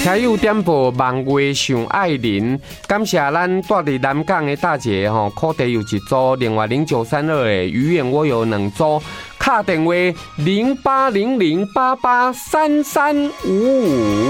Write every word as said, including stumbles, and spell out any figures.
听友点播望月上爱人，感谢咱住伫南港的大姐吼，课题有一组，另外零九三二的鱼眼我有两组，卡电话零八零零八八三三五五。